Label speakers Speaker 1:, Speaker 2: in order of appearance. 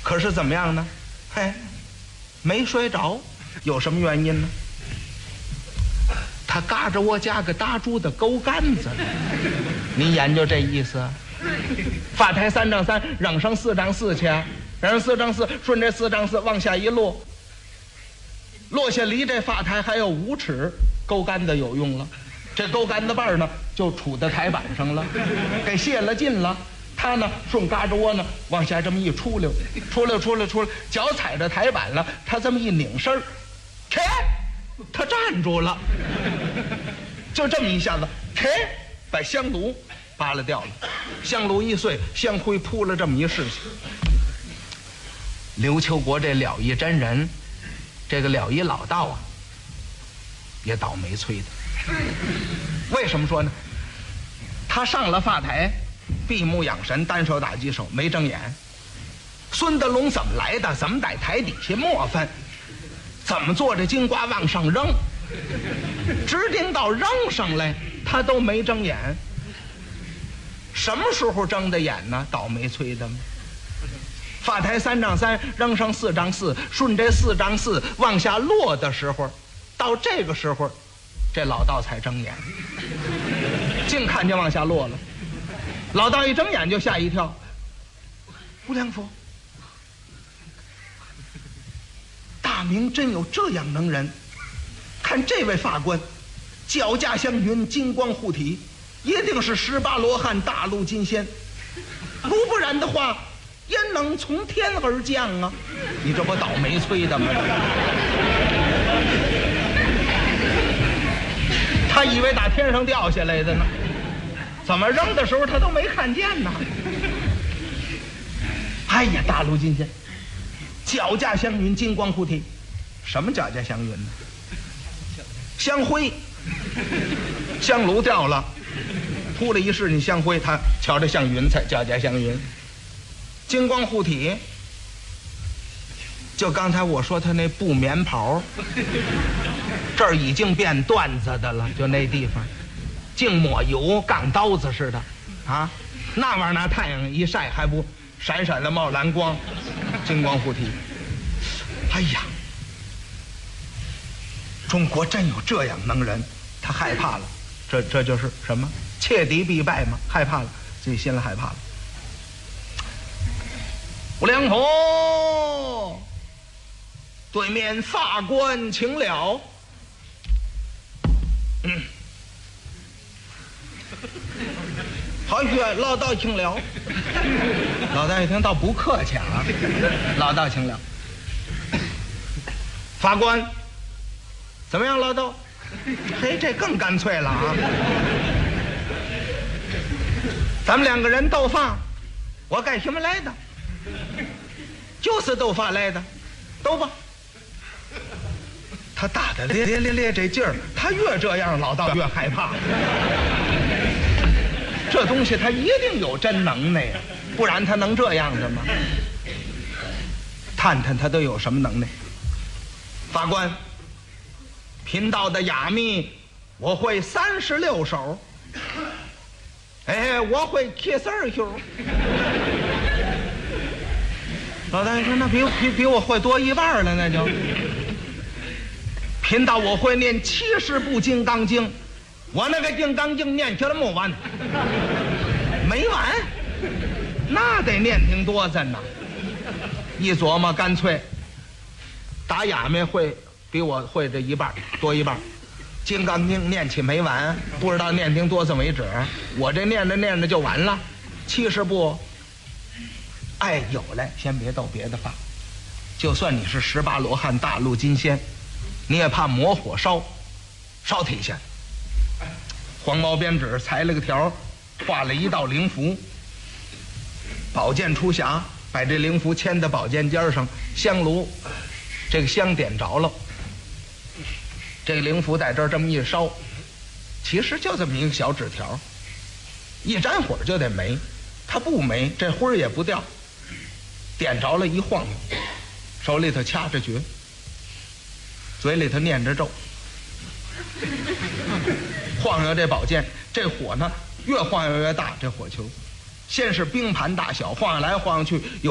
Speaker 1: 可是怎么样呢？嘿，没睡着，有什么原因呢？他嘎着我家个打猪的狗杆子，你研究这意思？发台3丈3，扔上4丈4去，扔上4丈4，顺这4丈4往下一落，落下离这发台还有5尺，狗杆子有用了。这狗杆子把呢就杵在台板上了，给泄了劲了。他呢顺嘎着窝呢往下这么一出溜，脚踩着台板了，他这么一拧身儿，切，他站住了，就这么一下子，切，把香炉扒拉掉了，香炉一碎，香灰扑了这么一事情。刘秋国这了一真人，这个了一老道啊，也倒霉催的。为什么说呢？他上了发台，闭目养神，单手打击手，没睁眼。孙德龙怎么来的？怎么在台底下磨翻？怎么坐着金瓜往上扔？指定到扔上来，他都没睁眼。什么时候睁的眼呢？倒霉催的吗？发台3丈3，扔上4丈4，顺这4丈4往下落的时候，到这个时候，这老道才睁眼，净看见往下落了。老道一睁眼就吓一跳，无量佛，大明真有这样能人！看这位法官，脚驾祥云，金光护体，一定是18罗汉大陆金仙，如不然的话，焉能从天而降啊？你这不倒霉催的吗？他以为打天上掉下来的呢，怎么扔的时候他都没看见呢？哎呀，大陆金仙，脚驾祥云，金光护体。什么脚驾祥云呢？香灰，香炉掉了，扑了一世，你香灰，他瞧着像云彩，脚驾祥云。金光护体，就刚才我说他那布棉袍，这儿已经变缎子的了，就那地方净抹油，钢刀子似的啊，那玩意儿拿太阳一晒还不闪闪的冒蓝光，金光护体。哎呀，中国真有这样能人，他害怕了，这就是什么？切敌必败嘛，害怕了，自己心里害怕了。无量佛，对面法官请了。好学，老道请了。老道一听倒不客气啊，老道请了。法官，怎么样，老道？嘿，这更干脆了啊！咱们2个人斗法，我干什么来的？就是斗法来的，斗吧。他打的咧这劲儿，他越这样，老道越害怕。这东西他一定有真能耐呀，不然他能这样的吗？探探他都有什么能耐？法官，贫道的哑谜我会36手，哎，我会72手。老大说那比我会多1半了，那就。贫道我会念70部金刚经，我那个金刚经念起来没完，没完，那得念挺多阵呐。一琢磨，干脆打哑谜会比我会这1半多1半，金刚经念起没完，不知道念挺多少为止。我这念着就完了，70部。哎，有了，先别斗别的法，就算你是18罗汉大陆金仙，你也怕魔火烧体下。黄毛边纸裁了个条，画了一道灵符，宝剑出匣，把这灵符牵在宝剑尖上，香炉这个香点着了，这个灵符在这儿这么一烧，其实就这么一个小纸条，一沾火就得没，它不没，这灰儿也不掉，点着了一晃悠，手里头掐着诀，嘴里头念着咒，晃悠这宝剑，这火呢越晃悠越大，这火球先是冰盘大小，晃悠来晃悠去，有